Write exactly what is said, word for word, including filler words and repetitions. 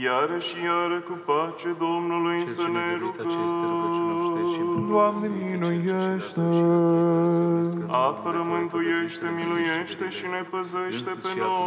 Iară și iară cu pace Domnului Cel să ce ne ne dăruit aceste rugăciuni obștești și rugăm. Doamne, miluiește! Apără, mântuiește, miluiește și ne păzește pe noi.